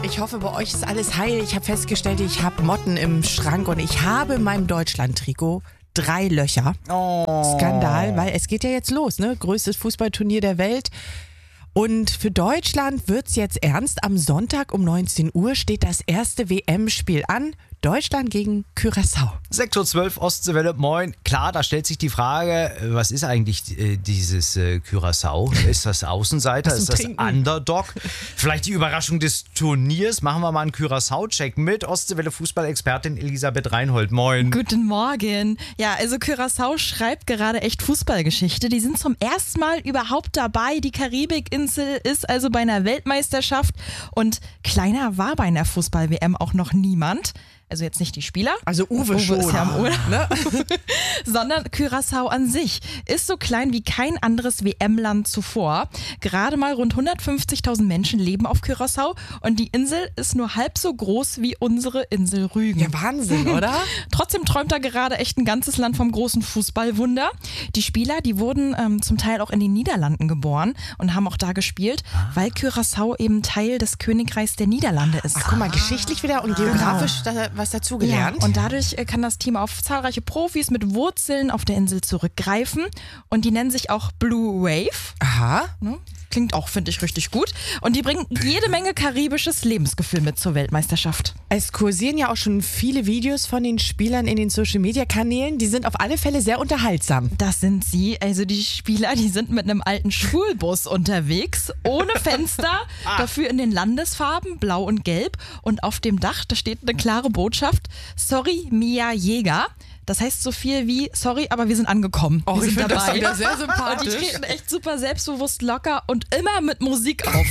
Ich hoffe, bei euch ist alles heil. Ich habe festgestellt, ich habe Motten im Schrank und ich habe in meinem Deutschland-Trikot 3 Löcher. Oh. Skandal, weil es geht ja jetzt los, ne? Größtes Fußballturnier der Welt. Und für Deutschland wird's jetzt ernst. Am Sonntag um 19 Uhr steht das erste WM-Spiel an. Deutschland gegen Curaçao. 6.12 Uhr, Ostseewelle, moin. Klar, da stellt sich die Frage, was ist eigentlich dieses Curaçao? Ist das Außenseiter? Ist das Underdog? Vielleicht die Überraschung des Turniers? Machen wir mal einen Curaçao-Check mit Ostseewelle Fußballexpertin Elisabeth Reinhold, moin. Guten Morgen. Ja, also Curaçao schreibt gerade echt Fußballgeschichte. Die sind zum ersten Mal überhaupt dabei. Die Karibikinsel ist also bei einer Weltmeisterschaft und kleiner war bei einer Fußball-WM auch noch niemand. Also jetzt nicht die Spieler. Also Uwe schon. Ist ja am Urlaub, ne? Sondern Curaçao an sich ist so klein wie kein anderes WM-Land zuvor. Gerade mal rund 150.000 Menschen leben auf Curaçao und die Insel ist nur halb so groß wie unsere Insel Rügen. Ja, Wahnsinn, oder? Trotzdem träumt da gerade echt ein ganzes Land vom großen Fußballwunder. Die Spieler, die wurden zum Teil auch in den Niederlanden geboren und haben auch da gespielt, weil Curaçao eben Teil des Königreichs der Niederlande ist. Ach, guck mal, geschichtlich wieder und geografisch was dazugelernt. Ja, und dadurch kann das Team auf zahlreiche Profis mit Wurzeln auf der Insel zurückgreifen und die nennen sich auch Blue Wave. Aha. Ne? Klingt auch, finde ich, richtig gut. Und die bringen jede Menge karibisches Lebensgefühl mit zur Weltmeisterschaft. Es kursieren ja auch schon viele Videos von den Spielern in den Social-Media-Kanälen. Die sind auf alle Fälle sehr unterhaltsam. Das sind sie. Also die Spieler, die sind mit einem alten Schulbus unterwegs, ohne Fenster, dafür in den Landesfarben, blau und gelb. Und auf dem Dach, da steht eine klare Botschaft, sorry, Mia Jäger. Das heißt so viel wie, sorry, aber wir sind angekommen. Oh, wir ich sind finde das dabei. wieder sehr sympathisch. Und die treten echt super selbstbewusst locker und immer mit Musik auf.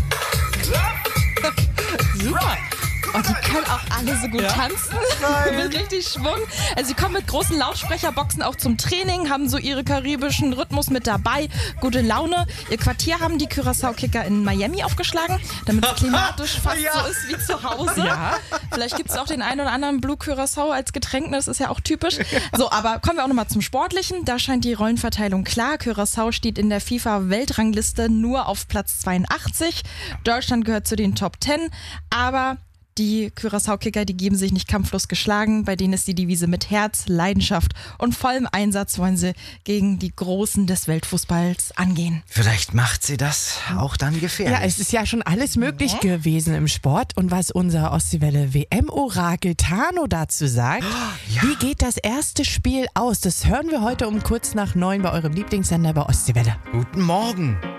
Super. Und die können auch alle so gut tanzen. Mit richtig Schwung. Also sie kommen mit großen Lautsprecherboxen auch zum Training, haben so ihre karibischen Rhythmus mit dabei. Gute Laune. Ihr Quartier haben die Curaçao-Kicker in Miami aufgeschlagen, damit es klimatisch fast so ist wie zu Hause. Ja. Vielleicht gibt es auch den einen oder anderen Blue Curaçao als Getränk, das ist ja auch typisch. So, aber kommen wir auch nochmal zum Sportlichen. Da scheint die Rollenverteilung klar. Curaçao steht in der FIFA-Weltrangliste nur auf Platz 82. Deutschland gehört zu den Top 10, aber die Curaçao-Kicker, die geben sich nicht kampflos geschlagen. Bei denen ist die Devise mit Herz, Leidenschaft und vollem Einsatz wollen sie gegen die Großen des Weltfußballs angehen. Vielleicht macht sie das auch dann gefährlich. Ja, es ist ja schon alles möglich gewesen im Sport. Und was unser Ostseewelle WM-Orakel Tano dazu sagt, wie geht das erste Spiel aus? Das hören wir heute um kurz nach 9 bei eurem Lieblingssender bei Ostseewelle. Guten Morgen.